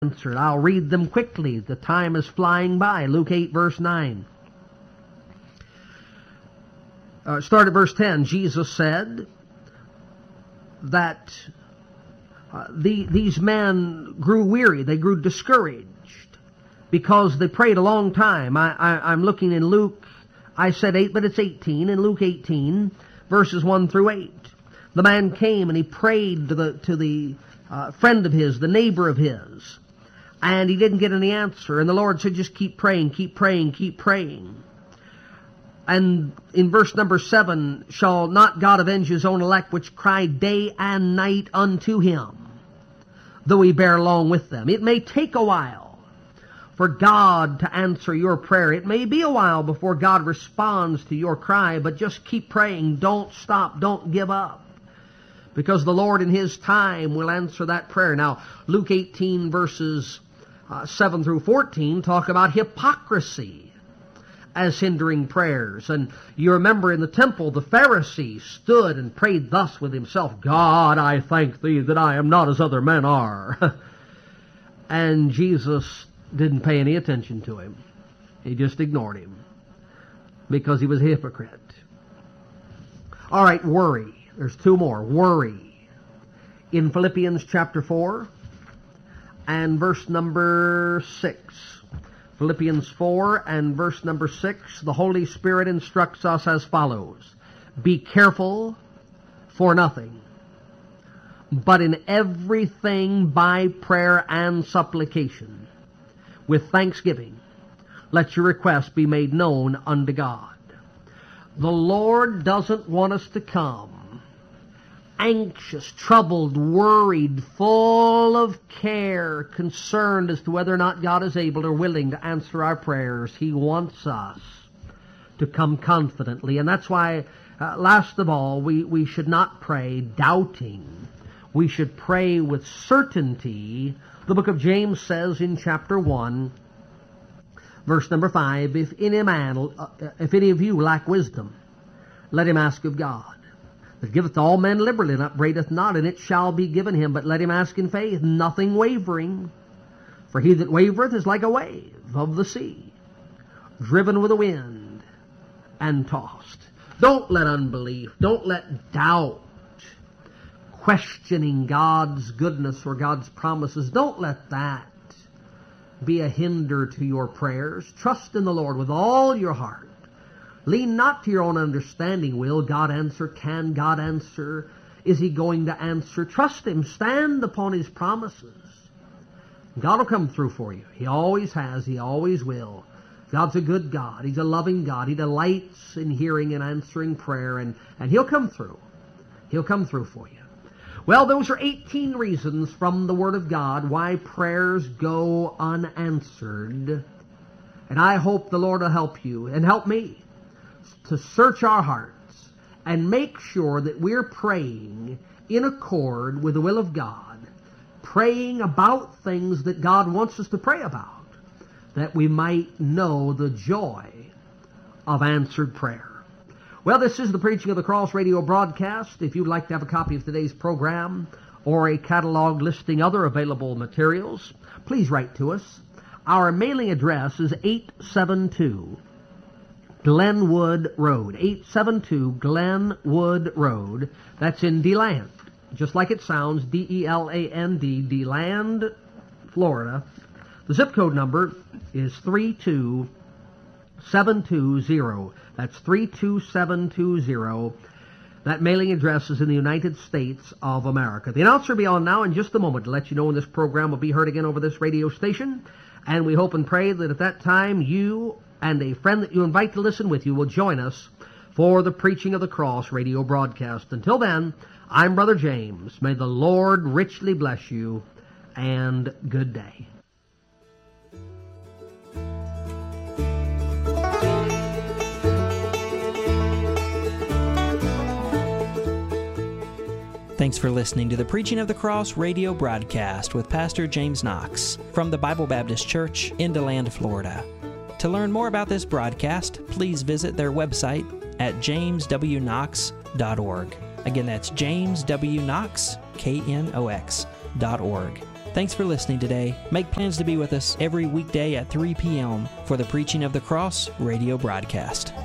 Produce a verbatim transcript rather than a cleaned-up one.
answered. I'll read them quickly. The time is flying by. Luke eight, verse nine. Uh, start at verse ten. Jesus said that uh, the, these men grew weary. They grew discouraged because they prayed a long time. I, I, I'm looking in Luke. I said eight, but it's eighteen. In Luke eighteen, verses one through eight. The man came and he prayed to the, to the uh, friend of his, the neighbor of his. And he didn't get any answer. And the Lord said, just keep praying, keep praying, keep praying. And in verse number seven, shall not God avenge his own elect, which cry day and night unto him, though he bear long with them? It may take a while for God to answer your prayer. It may be a while before God responds to your cry, but just keep praying. Don't stop. Don't give up. Because the Lord in His time will answer that prayer. Now, Luke eighteen, verses uh, seven through fourteen, talk about hypocrisy as hindering prayers. And you remember in the temple, the Pharisee stood and prayed thus with himself, God, I thank Thee that I am not as other men are. And Jesus didn't pay any attention to him. He just ignored him because he was a hypocrite. All right, worry. There's two more. Worry. In Philippians chapter four and verse number six. Philippians four and verse number six, the Holy Spirit instructs us as follows. Be careful for nothing, but in everything by prayer and supplication, with thanksgiving, let your requests be made known unto God. The Lord doesn't want us to come anxious, troubled, worried, full of care, concerned as to whether or not God is able or willing to answer our prayers. He wants us to come confidently. And that's why, uh, last of all, we, we should not pray doubting. We should pray with certainty. The book of James says in chapter one, verse number five, if any man, uh, if any of you lack wisdom, let him ask of God, that giveth to all men liberally, and upbraideth not, and it shall be given him. But let him ask in faith, nothing wavering. For he that wavereth is like a wave of the sea, driven with the wind and tossed. Don't let unbelief, don't let doubt, questioning God's goodness or God's promises, don't let that be a hinder to your prayers. Trust in the Lord with all your heart. Lean not to your own understanding. Will God answer? Can God answer? Is He going to answer? Trust Him. Stand upon His promises. God will come through for you. He always has. He always will. God's a good God. He's a loving God. He delights in hearing and answering prayer, and, and He'll come through. He'll come through for you. Well, those are eighteen reasons from the Word of God why prayers go unanswered. And I hope the Lord will help you and help me to search our hearts and make sure that we're praying in accord with the will of God, praying about things that God wants us to pray about, that we might know the joy of answered prayer. Well, this is the Preaching of the Cross radio broadcast. If you'd like to have a copy of today's program or a catalog listing other available materials, please write to us. Our mailing address is eight seven two Glenwood Road, eight seven two Glenwood Road. That's in DeLand, just like it sounds, D E L A N D, DeLand, Florida. The zip code number is three two seven two zero. That's three two seven two zero. That mailing address is in the United States of America. The announcer will be on now in just a moment to let you know when this program will be heard again over this radio station. And we hope and pray that at that time you and a friend that you invite to listen with you will join us for the Preaching of the Cross radio broadcast. Until then, I'm Brother James. May the Lord richly bless you, and good day. Thanks for listening to the Preaching of the Cross radio broadcast with Pastor James Knox from the Bible Baptist Church in DeLand, Florida. To learn more about this broadcast, please visit their website at james w knox dot org. Again, that's james w knox, K N O X, dot org. Thanks for listening today. Make plans to be with us every weekday at three p.m. for the Preaching of the Cross radio broadcast.